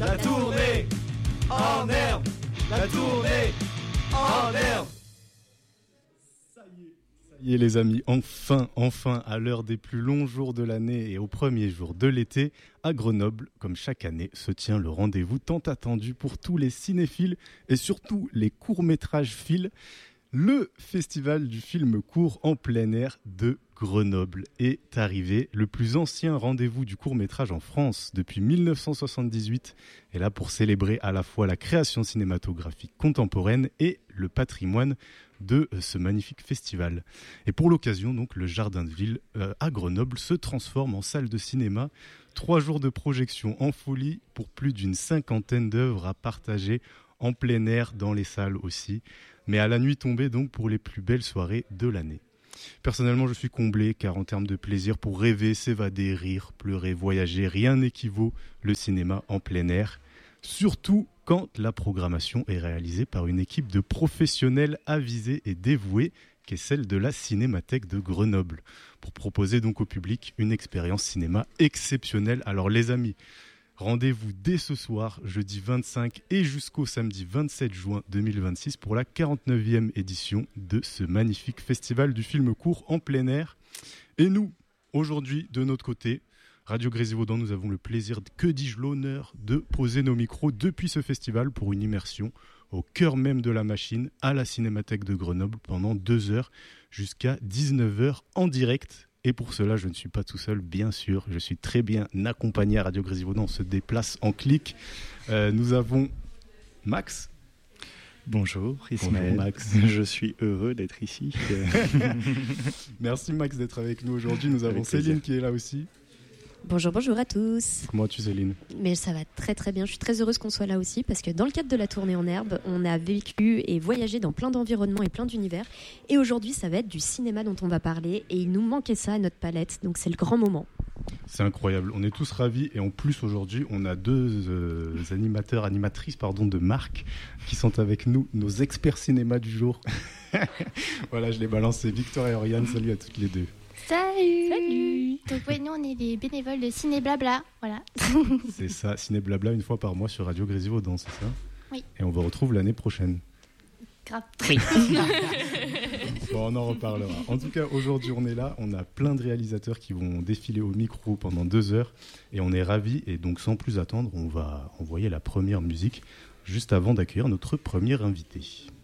La tournée en herbe. La tournée en herbe. Ça y est les amis, enfin, à l'heure des plus longs jours de l'année et au premier jour de l'été, à Grenoble, comme chaque année, se tient le rendez-vous tant attendu pour tous les cinéphiles et surtout les courts-métrages philes. Le festival du film court en plein air de Grenoble est arrivé. Le plus ancien rendez-vous du court-métrage en France depuis 1978 est là pour célébrer à la fois la création cinématographique contemporaine et le patrimoine de ce magnifique festival. Et pour l'occasion, donc, le Jardin de Ville à Grenoble se transforme en salle de cinéma. 3 jours de projection en folie pour plus d'une 50aine d'œuvres à partager en plein air dans les salles aussi, mais à la nuit tombée donc pour les plus belles soirées de l'année. Personnellement, je suis comblé car en termes de plaisir pour rêver, s'évader, rire, pleurer, voyager, rien n'équivaut le cinéma en plein air, surtout quand la programmation est réalisée par une équipe de professionnels avisés et dévoués qui est celle de la Cinémathèque de Grenoble, pour proposer donc au public une expérience cinéma exceptionnelle. Alors les amis, rendez-vous dès ce soir, jeudi 25 et jusqu'au samedi 27 juin 2026 pour la 49e édition de ce magnifique festival du film court en plein air. Et nous, aujourd'hui, de notre côté, Radio Grésivaudan, nous avons le plaisir, que dis-je, l'honneur de poser nos micros depuis ce festival pour une immersion au cœur même de la machine, à la Cinémathèque de Grenoble, pendant 2 heures jusqu'à 19h en direct. Et pour cela, je ne suis pas tout seul, bien sûr. Je suis très bien accompagné à Radio Grésivaudan. On se déplace en clic. Nous avons Max. Bonjour Ismaël. Bonjour Max. Je suis heureux d'être ici. Merci Max d'être avec nous aujourd'hui. Nous avons Céline qui est là aussi. Bonjour à tous. Comment vas-tu Céline ? Mais ça va très très bien, je suis très heureuse qu'on soit là aussi parce que dans le cadre de la tournée en herbe, on a vécu et voyagé dans plein d'environnements et plein d'univers et aujourd'hui ça va être du cinéma dont on va parler et il nous manquait ça à notre palette, donc c'est le grand moment. C'est incroyable, on est tous ravis et en plus aujourd'hui on a 2 animatrices de marque qui sont avec nous, nos experts cinéma du jour. Voilà, je les balance, c'est Victor et Oriane, salut à toutes les deux. Salut. Donc ouais, nous on est les bénévoles de Ciné Blabla, voilà. C'est ça, Ciné Blabla une fois par mois sur Radio Grésivaudan, c'est ça ? Oui. Et on vous retrouve l'année prochaine. Grave. Oui. Bon, on en reparlera. En tout cas, aujourd'hui on est là, on a plein de réalisateurs qui vont défiler au micro pendant 2 heures et on est ravis. Et donc sans plus attendre, on va envoyer la première musique juste avant d'accueillir notre premier invité.